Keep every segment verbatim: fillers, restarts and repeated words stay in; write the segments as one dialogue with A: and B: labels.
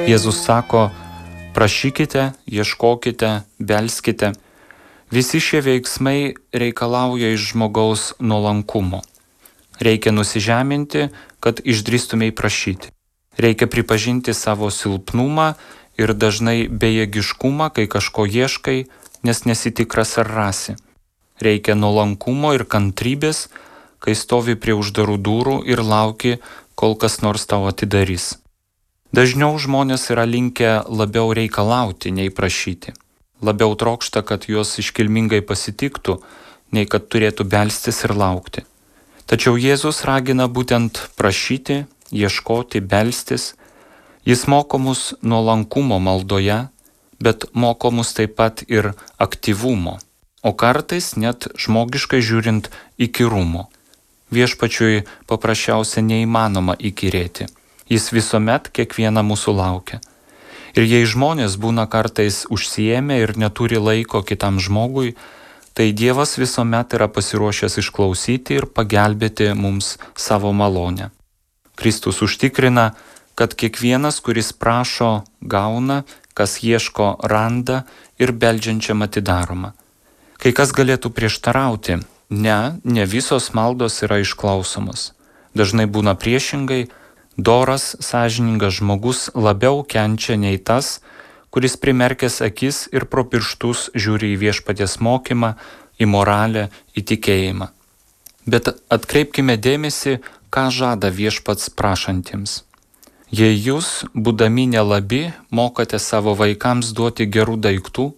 A: Jėzus sako, prašykite, ieškokite, belskite. Visi šie veiksmai reikalauja iš žmogaus nuolankumo. Reikia nusižeminti, kad išdrįstumei prašyti. Reikia pripažinti savo silpnumą ir dažnai bejėgiškumą, kai kažko ieškai, nes nesitikras ar rasi. Reikia nuolankumo ir kantrybės, kai stovi prie uždarų durų ir lauki, kol kas nors tau atidarys. Dažniau žmonės yra linkę labiau reikalauti, nei prašyti. Labiau trokšta, kad juos iškilmingai pasitiktų, nei kad turėtų belstis ir laukti. Tačiau Jėzus ragina būtent prašyti, ieškoti, belstis. Jis moko mus nuolankumo maldoje, bet moko mus taip pat ir aktyvumo, o kartais net žmogiškai žiūrint įkyrumo. Viešpačiui paprasčiausia neįmanoma įkyrėti. Jis visuomet kiekvieną mūsų laukia. Ir jei žmonės būna kartais užsiėmę ir neturi laiko kitam žmogui, tai Dievas visuomet yra pasiruošęs išklausyti ir pagelbėti mums savo malonę. Kristus užtikrina, kad kiekvienas, kuris prašo, gauna, kas ieško, randa ir beldžiančiam atidaroma. Kai kas galėtų prieštarauti, ne, ne visos maldos yra išklausomos. Dažnai būna priešingai, doras, sąžiningas žmogus labiau kenčia nei tas, kuris primerkęs akis ir pro pirštus žiūri į viešpaties mokymą, į moralę, į tikėjimą. Bet atkreipkime dėmesį, ką žada viešpats prašantiems. Jei jūs, būdami nelabi, mokate savo vaikams duoti gerų daiktų,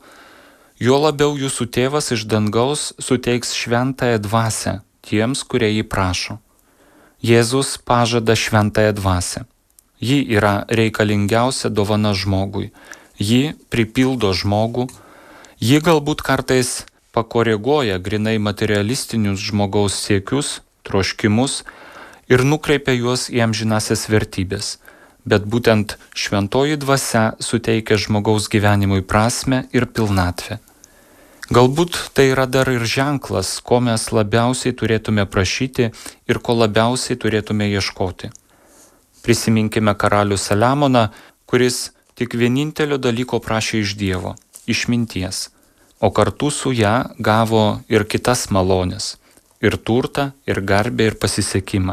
A: juo labiau jūsų tėvas iš dangaus suteiks šventąją dvasią tiems, kurie jį prašo. Jėzus pažada šventąją dvasią. Ji yra reikalingiausia dovana žmogui. Ji pripildo žmogų. Ji galbūt kartais pakoreguoja grinai materialistinius žmogaus siekius, troškimus ir nukreipia juos į amžinąsias vertybės. Bet būtent šventoji dvasia suteikia žmogaus gyvenimui prasmę ir pilnatvę. Galbūt tai yra dar ir ženklas, ko mes labiausiai turėtume prašyti ir ko labiausiai turėtume ieškoti. Prisiminkime karalių Saliamoną, kuris tik vienintelio dalyko prašė iš Dievo – išminties, o kartu su ją gavo ir kitas malonės – ir turtą, ir garbę, ir pasisekimą.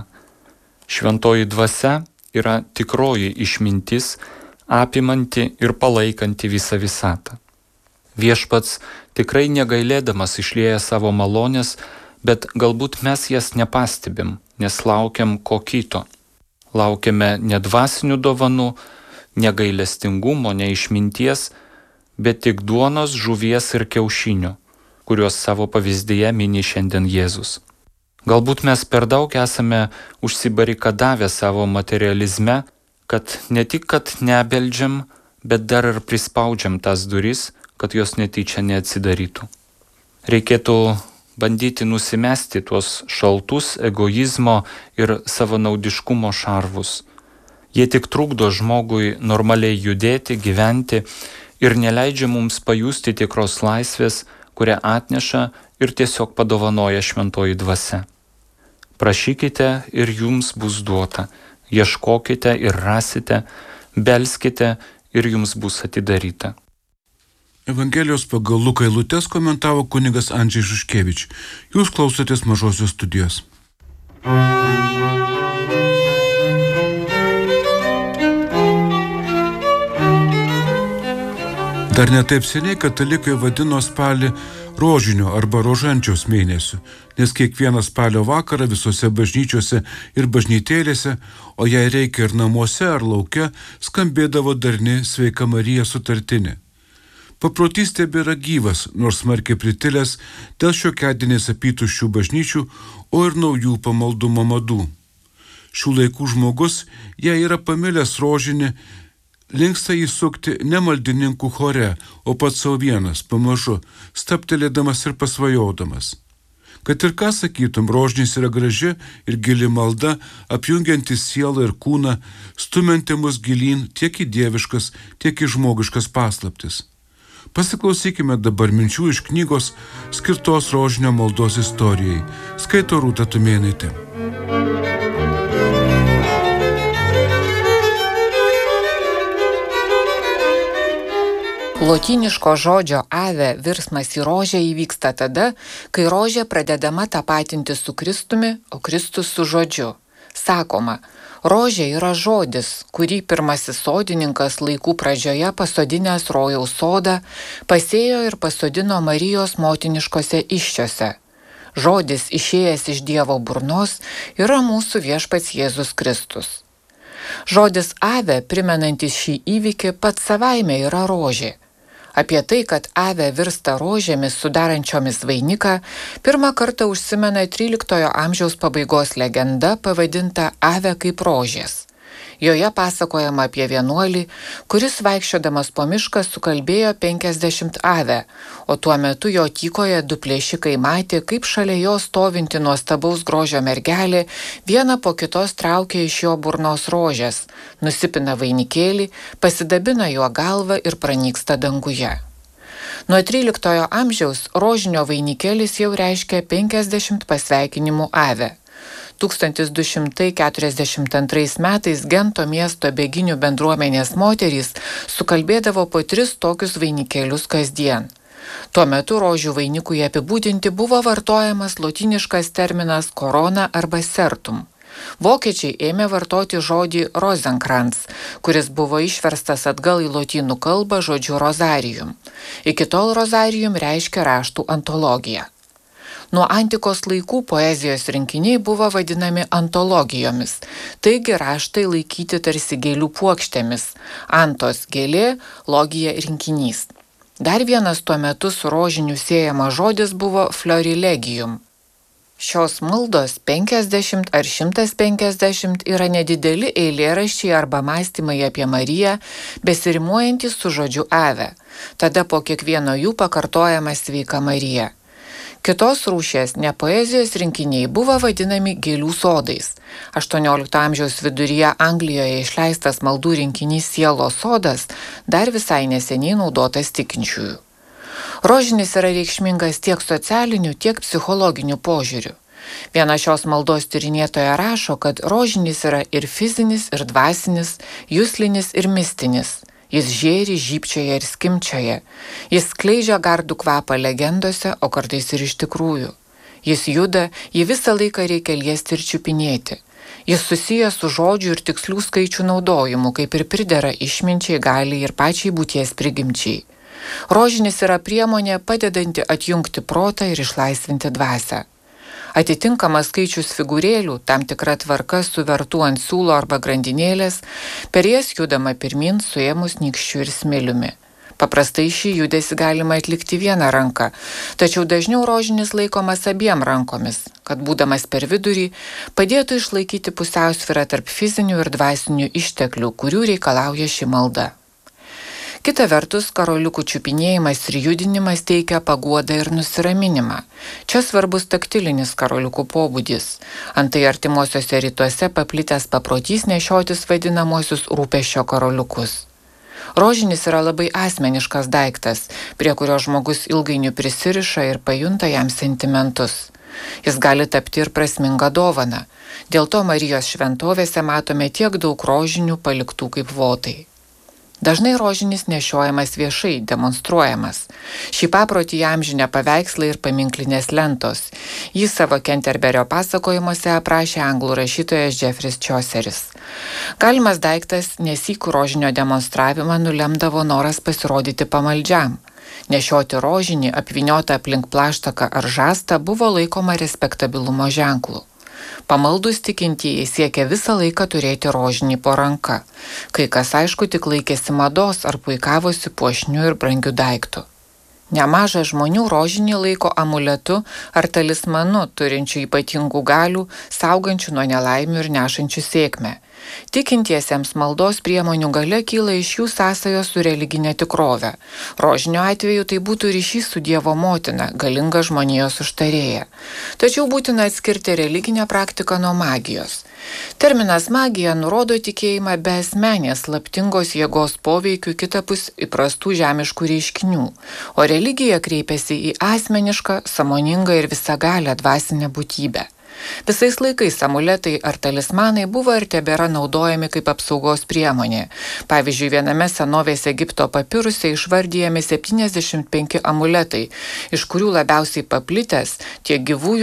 A: Šventoji dvasia yra tikroji išmintis, apimanti ir palaikanti visą visatą. Viešpats tikrai negailėdamas išlieja savo malonės, bet galbūt mes jas nepastebim, nes laukiam ko kito. Laukiame ne dvasinių dovanų, ne gailestingumo, ne išminties, bet tik duonos, žuvies ir kiaušinių, kuriuos savo pavyzdyje mini šiandien Jėzus. Galbūt mes per daug esame užsibarikadavę savo materializme, kad ne tik kad nebeldžiam, bet dar ir prispaudžiam tas duris, kad jos netyčia neatsidarytų. Reikėtų bandyti nusimesti tuos šaltus egoizmo ir savanaudiškumo šarvus. Jie tik trukdo žmogui normaliai judėti, gyventi ir neleidžia mums pajusti tikros laisvės, kurią atneša ir tiesiog padovanoja šventoji dvasia. Prašykite ir jums bus duota, ieškokite ir rasite, belskite ir jums bus atidaryta.
B: Evangelijos pagal Luką eilutes komentavo kunigas Andžej Žuškevič. Jūs klausotės Mažosios studijos. Dar netaip seniai katalikai vadino spalį rožinio arba rožančiaus mėnesiu, nes kiekvieną spalio vakarą visose bažnyčiose ir bažnytėlėse, o jei reikia ir namuose ar lauke, skambėdavo darni Sveika Marija sutartinė. Paprotys tebėra gyvas, nors smarkiai pritilęs dėl šiokiadieniais apytuščių bažnyčių, o ir naujų pamaldumo madų. Šių laikų žmogus, jei yra pamilęs rožinį, linksta jį sukti ne maldininkų chore, o pats savo vienas, pamažu, staptelėdamas ir pasvajodamas. Kad ir ką sakytum, rožinis yra graži ir gili malda, apjungianti sielą ir kūną, stumianti mus gilyn tiek į dieviškas, tiek į žmogiškas paslaptis. Pasiklausykime dabar minčių iš knygos skirtos rožinio maldos istorijai. Skaito Rūta Tumėnaitė.
C: Lotyniško žodžio ave virsmas į rožę įvyksta tada, kai rožė pradedama tapatinti su Kristumi, o Kristus su žodžiu. Sakoma, rožė yra žodis, kurį pirmasis sodininkas laikų pradžioje pasodinęs rojaus sodą, pasėjo ir pasodino Marijos motiniškose iščiose. Žodis išėjęs iš Dievo burnos yra mūsų viešpats Jėzus Kristus. Žodis ave, primenantis šį įvykį, pats savaime yra rožė. Apie tai, kad ave virsta rožėmis sudarančiomis vainiką, pirmą kartą užsimena tryliktojo amžiaus pabaigos legenda pavadinta Ave kaip rožės. Joje pasakojama apie vienuolį, kuris vaikščiodamas po mišką sukalbėjo penkiasdešimt ave, o tuo metu jo tykoje du plėšikai matė, kaip šalia jo stovinti nuostabaus grožio mergelė vieną po kitos traukia iš jo burnos rožės, nusipina vainikėlį, pasidabina juo galvą ir pranyksta danguje. Nuo tryliktojo amžiaus rožinio vainikėlis jau reiškia penkiasdešimt pasveikinimų ave. tūkstantis du šimtai keturiasdešimt antrais metais Gento miesto bėginių bendruomenės moterys sukalbėdavo po tris tokius vainikėlius kasdien. Tuo metu rožių vainikui apibūdinti buvo vartojamas lotyniškas terminas korona arba sertum. Vokiečiai ėmė vartoti žodį rozenkrantz, kuris buvo išverstas atgal į lotynų kalbą žodžiu rosarijum. Iki tol rosarijum reiškia raštų antologiją. Nuo antikos laikų poezijos rinkiniai buvo vadinami antologijomis, taigi raštai laikyti tarsi gėlių puokštėmis, antos gėlė, logija rinkinys. Dar vienas tuo metu su rožiniu siejamas žodis buvo florilegium. Šios maldos penkiasdešimt ar šimtas penkiasdešimt yra nedideli eilėraščiai arba mąstymai apie Mariją, besirimuojantys su žodžiu ave. Tada po kiekvieno jų pakartojama sveika Marija. Kitos rūšies nepoezijos rinkiniai buvo vadinami gėlių sodais. aštuoniolikto amžiaus viduryje Anglijoje išleistas maldų rinkinys Sielos sodas dar visai neseniai naudotas tikinčiųjų. Rožinis yra reikšmingas tiek socialiniu, tiek psichologiniu požiūriu. Viena šios maldos tyrinėtoja rašo, kad rožinis yra ir fizinis, ir dvasinis, juslinis ir mistinis. Jis žėri, žybčioje ir skimčioje. Jis skleidžia gardų kvapą legendose, o kartais ir iš tikrųjų. Jis juda, jį visą laiką reikia liesti ir čiupinėti. Jis susijęs su žodžių ir tikslių skaičių naudojimu, kaip ir pridera išminčiai, galiai ir pačiai būties prigimčiai. Rožinis yra priemonė padedanti atjungti protą ir išlaisvinti dvasią. Atitinkamas skaičius figūrėlių, tam tikra tvarka suvertų ant siūlo arba grandinėlės, per jas judama pirmin suėmus nykščiu ir smiliumi. Paprastai šį judesį galima atlikti vieną ranką, tačiau dažniau rožinis laikomas abiem rankomis, kad būdamas per vidurį padėtų išlaikyti pusiausvyrą tarp fizinių ir dvasinių išteklių, kurių reikalauja ši malda. Kita vertus, karoliukų čiupinėjimas ir judinimas teikia paguodą ir nusiraminimą. Čia svarbus taktilinis karoliukų pobūdis. Antai artimuosiuose rytuose paplitęs paprotys nešiotis vadinamosius rūpesčio karoliukus. Rožinis yra labai asmeniškas daiktas, prie kurio žmogus ilgainiui prisiriša ir pajunta jam sentimentus. Jis gali tapti ir prasminga dovana. Dėl to Marijos šventovėse matome tiek daug rožinių paliktų kaip votai. Dažnai rožinis nešiojamas viešai, demonstruojamas. Šį paprotį įamžinę paveikslai ir paminklinės lentos. Jį savo Kenterberio pasakojimuose aprašė anglų rašytojas Jeffris Chauceris. Galimas daiktas nesyk rožinio demonstravimą nulemdavo noras pasirodyti pamaldžiam. Nešioti rožinį apvyniotą aplink plaštaką ar žastą buvo laikoma respektabilumo ženklu. Pamaldus tikintieji siekia visą laiką turėti rožinį po ranka. Kai kas aišku tik laikėsi mados ar puikavosi puošniu ir brangiu daiktu. Nemaža žmonių rožinį laiko amuletu ar talismanu, turinčių ypatingų galių, saugančių nuo nelaimių ir nešančių sėkmę. Tikintiesiems maldos priemonių galia kyla iš jų sąsajos su religinė tikrove. Rožinio atveju tai būtų ryšys su Dievo motina, galinga žmonijos užtarėja. Tačiau būtina atskirti religinę praktiką nuo magijos. Terminas magija nurodo tikėjimą be asmenės slaptingos jėgos poveikių kitapus įprastų žemiškų reiškinių, o religija kreipiasi į asmenišką, sąmoningą ir visagalę dvasinę būtybę. Visais laikais amuletai ar talismanai buvo ir tebėra naudojami kaip apsaugos priemonė. Pavyzdžiui, viename senovės Egipto papiruse išvardyjami septyniasdešimt penki amuletai, iš kurių labiausiai paplitęs tiek gyvųjų,